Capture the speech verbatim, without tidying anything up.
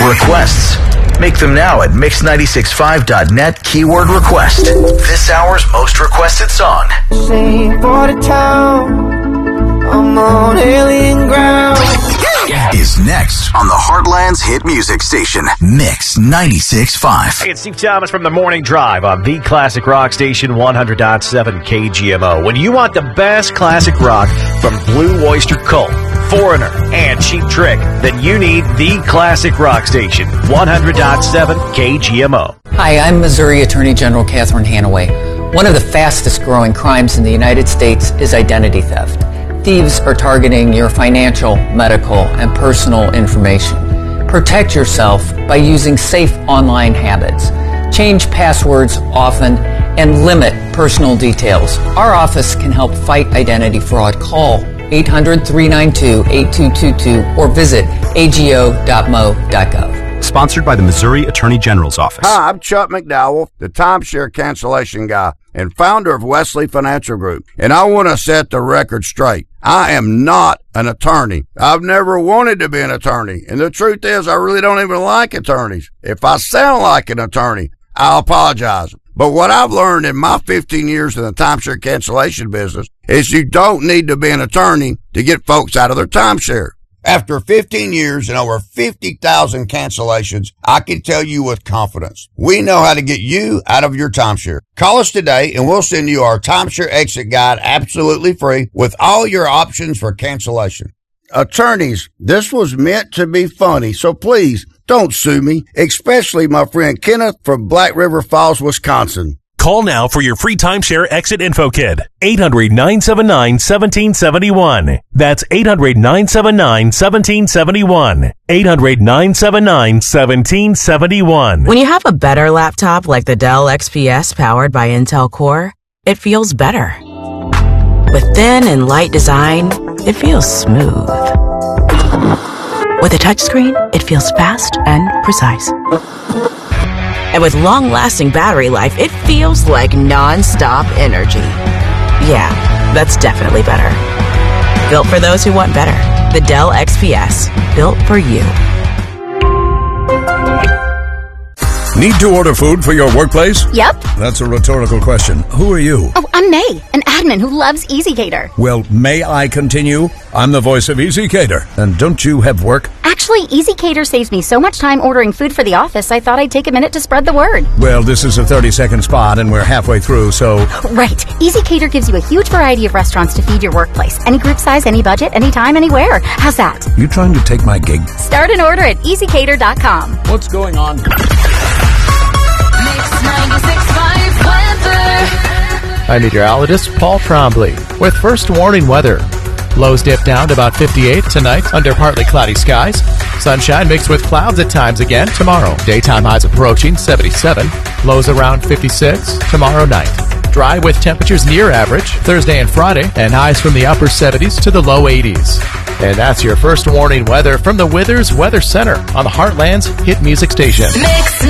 Requests. Make them now at mix nine six five dot net keyword request. This hour's most requested song. Same for the town. I'm on alien ground. Is next on the Heartland's hit music station, Mix ninety-six point five. Hey, it's Steve Thomas from the Morning Drive on the classic rock station one hundred point seven K G M O. When you want the best classic rock from Blue Oyster Cult, Foreigner, and Cheap Trick, then you need the classic rock station one hundred point seven K G M O. Hi, I'm Missouri Attorney General Catherine Hanaway. One of the fastest growing crimes in the United States is identity theft. Thieves are targeting your financial, medical, and personal information. Protect yourself by using safe online habits. Change passwords often and limit personal details. Our office can help fight identity fraud. Call eight hundred, three nine two, eight two two two or visit A G O dot M O dot gov. Sponsored by the Missouri Attorney General's Office. Hi, I'm Chuck McDowell, the timeshare cancellation guy and founder of Wesley Financial Group. And I want to set the record straight. I am not an attorney. I've never wanted to be an attorney. And the truth is, I really don't even like attorneys. If I sound like an attorney, I apologize. But what I've learned in my fifteen years in the timeshare cancellation business is you don't need to be an attorney to get folks out of their timeshare. After fifteen years and over fifty thousand cancellations, I can tell you with confidence, we know how to get you out of your timeshare. Call us today and we'll send you our timeshare exit guide absolutely free with all your options for cancellation. Attorneys, this was meant to be funny, so please don't sue me, especially my friend Kenneth from Black River Falls, Wisconsin. Call now for your free timeshare exit info kit. eight hundred, nine seven nine, one seven seven one. That's eight hundred, nine seven nine, one seven seven one. eight hundred, nine seven nine, one seven seven one. When you have a better laptop like the Dell X P S powered by Intel Core, it feels better. With thin and light design, it feels smooth. With a touchscreen, it feels fast and precise. And with long-lasting battery life, it feels like non-stop energy. Yeah, that's definitely better. Built for those who want better. The Dell X P S. Built for you. Need to order food for your workplace? Yep. That's a rhetorical question. Who are you? Oh, I'm May, an admin who loves EasyCater. Well, may I continue? I'm the voice of EasyCater. And don't you have work? Actually, EasyCater saves me so much time ordering food for the office, I thought I'd take a minute to spread the word. Well, this is a thirty-second spot, and we're halfway through, so... Right. EasyCater gives you a huge variety of restaurants to feed your workplace. Any group size, any budget, anytime, anywhere. How's that? You trying to take my gig? Start an order at easy cater dot com. What's going on? I'm meteorologist Paul Trombley with first warning weather. Lows dip down to about fifty-eight tonight under partly cloudy skies. Sunshine mixed with clouds at times again tomorrow. Daytime highs approaching seventy-seven. Lows around fifty-six tomorrow night. Dry with temperatures near average Thursday and Friday, and highs from the upper seventies to the low eighties. And that's your first warning weather from the Withers Weather Center on the Heartland's hit music station. Mix